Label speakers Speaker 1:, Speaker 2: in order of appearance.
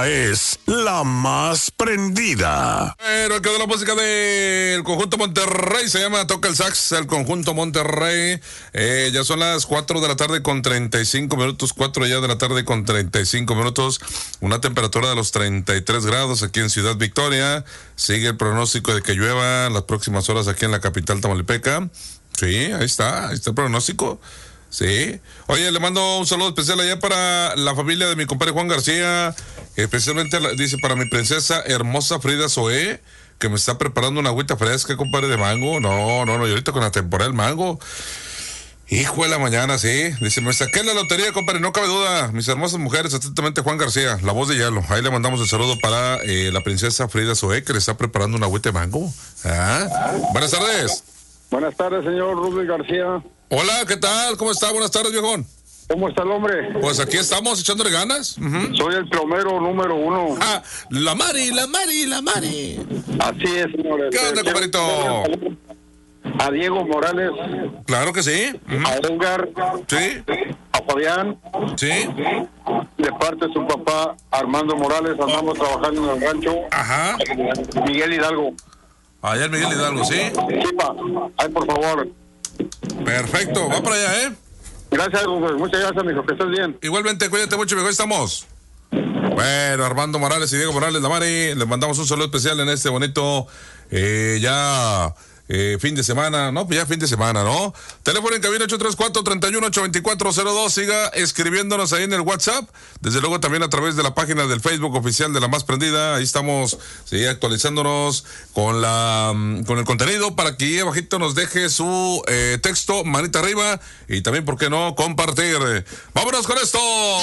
Speaker 1: Es la más prendida.
Speaker 2: Pero el que de la música del conjunto Monterrey se llama Toca el Sax, el conjunto Monterrey. Ya son las 4 de la tarde con 35 minutos, 4 ya de la tarde con 35 minutos. Una temperatura de los 33 grados aquí en Ciudad Victoria. Sigue el pronóstico de que llueva las próximas horas aquí en la capital tamaulipeca. Sí, ahí está el pronóstico. Sí. Oye, le mando un saludo especial allá para la familia de mi compadre Juan García, especialmente dice para mi princesa hermosa Frida Zoé, que me está preparando una agüita fresca, compadre, de mango. No, y ahorita con la temporada del mango. Hijo de la mañana, sí. Dice, me saqué la lotería, compadre, no cabe duda. Mis hermosas mujeres, atentamente Juan García, la voz de hielo. Ahí le mandamos el saludo para la princesa Frida Zoé, que le está preparando una agüita de mango. Buenas tardes.
Speaker 3: Buenas tardes, señor Rubén García.
Speaker 2: Hola, ¿qué tal? ¿Cómo está? Buenas tardes, viejón.
Speaker 3: ¿Cómo está el hombre?
Speaker 2: Pues aquí estamos echándole ganas.
Speaker 3: Soy el plomero número 1.
Speaker 2: La Mari.
Speaker 3: Así es, señores.
Speaker 2: ¿Qué onda, compadrito?
Speaker 3: A Diego Morales.
Speaker 2: Claro que sí.
Speaker 3: A Edgar.
Speaker 2: Sí.
Speaker 3: A Fabián.
Speaker 2: Sí.
Speaker 3: De parte de su papá, Armando Morales. Andamos trabajando en el rancho.
Speaker 2: Ajá.
Speaker 3: Miguel Hidalgo.
Speaker 2: Allá el Miguel Hidalgo, ¿sí?
Speaker 3: Sí, pa. Ay, por favor.
Speaker 2: Perfecto. Va para allá, ¿eh?
Speaker 3: Gracias, Rubén. Muchas gracias, mijo. Que estés bien.
Speaker 2: Igualmente, cuídate mucho, viejo. Ahí estamos. Bueno, Armando Morales y Diego Morales, la Mari, les mandamos un saludo especial en este bonito fin de semana, ¿no? Pues ya fin de semana, ¿no? Teléfono en cabina 834-318-2402. Siga escribiéndonos ahí en el WhatsApp. Desde luego también a través de la página del Facebook oficial de La Más Prendida. Ahí estamos actualizándonos con el contenido para que ahí abajito nos deje su texto, manita arriba y también, ¿por qué no?, compartir. ¡Vámonos con esto!